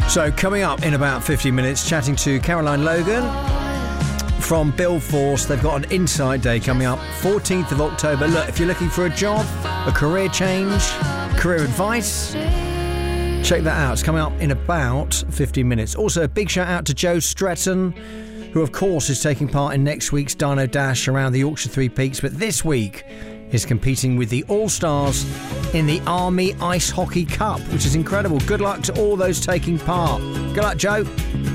So coming up in about 50 minutes, chatting to Caroline Logan from Build Force. They've got an Inside Day coming up, 14th of October. Look, if you're looking for a job, a career change, career advice, check that out. It's coming up in about 50 minutes. Also, a big shout out to Joe Stretton, who of course is taking part in next week's Dino Dash around the Yorkshire Three Peaks, but this week is competing with the All-Stars in the Army Ice Hockey Cup, which is incredible. Good luck to all those taking part. Good luck, Joe.